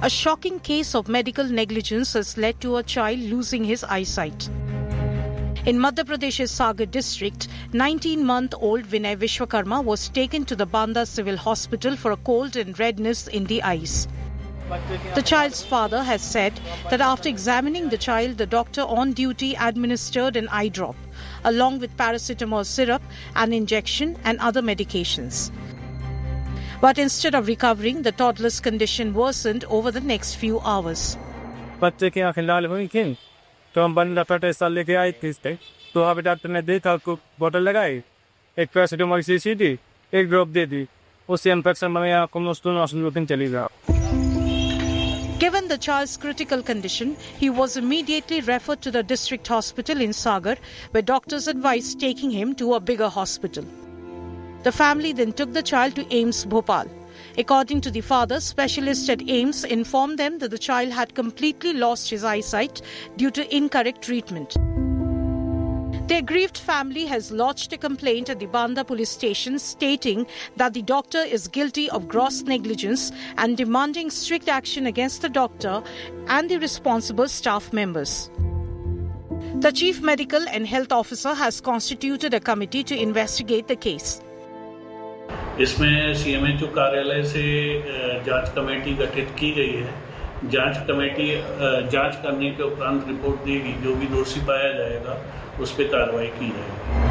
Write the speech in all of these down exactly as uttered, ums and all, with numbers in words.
A shocking case of medical negligence has led to a child losing his eyesight. In Madhya Pradesh's Sagar district, nineteen-month-old Vinay Vishwakarma was taken to the Banda Civil Hospital for a cold and redness in the eyes. The child's father has said that after examining the child, the doctor on duty administered an eye drop, along with paracetamol syrup, an injection and other medications. But instead of recovering, the toddler's condition worsened over the next few hours. बच्चे की आंखें लाल हुई थी, तो हम बंदा paracetamol लेके आए थे इससे, तो वहाँ पे डॉक्टर ने देखा को बोतल लगाई, एक पैरासिटामोल की शीशी दी, एक ड्रॉप दे दी, उससे इन्फेक्शन में आंखों में उसको नॉस्टल चली गया. Given the child's critical condition, he was immediately referred to the district hospital in Sagar, where doctors advised taking him to a bigger hospital. The family then took the child to AIIMS Bhopal. According to the father, specialists at AIIMS informed them that the child had completely lost his eyesight due to incorrect treatment. The aggrieved family has lodged a complaint at the Banda police station stating that the doctor is guilty of gross negligence and demanding strict action against the doctor and the responsible staff members. The chief medical and health officer has constituted a committee to investigate the case. इसमें CMHO कार्यालय से जांच committee गठित की गई है. जांच committee जांच करने के उपरांत रिपोर्ट देगी. जो भी दोषी पाया जाएगा उस पर कार्रवाई की जाएगी.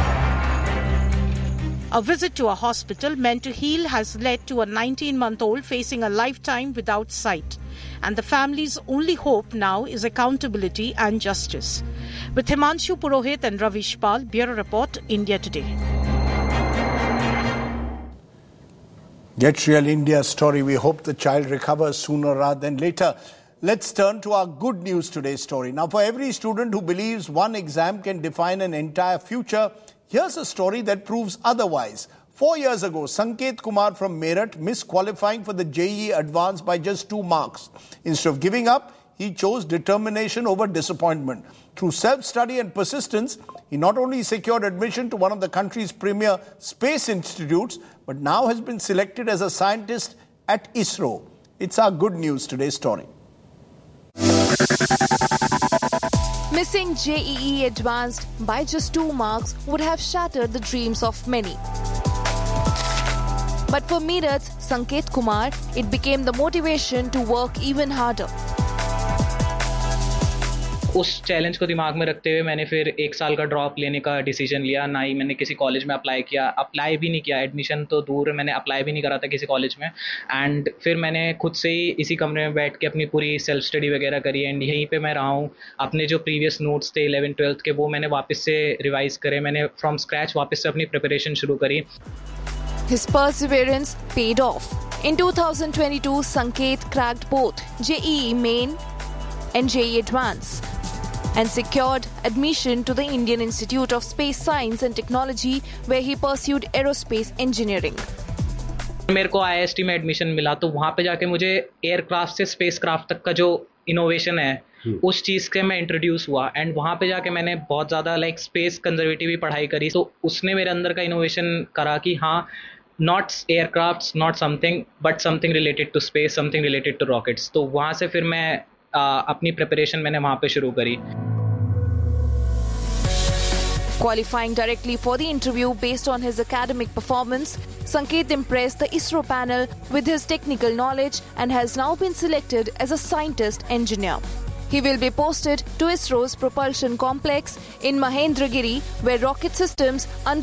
A visit to a hospital meant to heal has led to a nineteen-month-old facing a lifetime without sight. And the family's only hope now is accountability and justice. With Himanshu Purohit and Ravish Pal, Bureau Report, India Today. Get Real India story. We hope the child recovers sooner rather than later. Let's turn to our good news today story. Now, for every student who believes one exam can define an entire future, here's a story that proves otherwise. Four years ago, Sanket Kumar from Meerut missed qualifying for the J E E Advanced by just two marks. Instead of giving up, he chose determination over disappointment. Through self-study and persistence, he not only secured admission to one of the country's premier space institutes, but now has been selected as a scientist at ISRO. It's our good news today story. Missing J E E Advanced by just two marks would have shattered the dreams of many. But for Meerut's Sanket Kumar, it became the motivation to work even harder. उस challenge को दिमाग में रखते हुए मैंने फिर एक साल का ड्रॉप लेने का डिसीजन लिया. ना ही मैंने किसी कॉलेज में अप्लाई किया, अप्लाई भी नहीं किया, एडमिशन तो दूर, मैंने अप्लाई भी नहीं करा था किसी कॉलेज में. एंड फिर मैंने खुद से ही इसी कमरे में बैठ के अपनी पूरी सेल्फ स्टडी वगैरह करी. एंड यहीं पे मैं रहा हूँ. अपने जो प्रीवियस नोट्स थे इलेवन ट्वेल्थ के, वो मैंने वापस से रिवाइज करे. मैंने फ्रॉम स्क्रैच वापस से अपनी प्रिपरेशन शुरू करी. His perseverance paid off. In two thousand twenty-two, Sanket cracked both J E E Main and J E E Advanced and secured admission to the Indian Institute of Space Science and Technology, where he pursued aerospace engineering. मेरे को I S T में admission मिला, तो वहाँ पे जाके मुझे aircraft से स्पेसक्राफ्ट तक का जो इनोवेशन है उस चीज़ के मैं इंट्रोड्यूस हुआ. एंड वहाँ पे जाके मैंने बहुत ज़्यादा लाइक स्पेस कंजर्वेटिव भी पढ़ाई करी. तो उसने मेरे अंदर का इनोवेशन करा कि हाँ, not aircrafts, not something, but something related to space, something related to rockets. तो वहाँ से फिर मैं uh, अपनी प्रिपरेशन मैंने वहाँ पे शुरू करी. Qualifying directly for the interview based on his academic performance, Sanket impressed the ISRO panel with his technical knowledge and has now been selected as a scientist engineer. He will be posted to ISRO's propulsion complex in Mahendragiri, where rocket systems under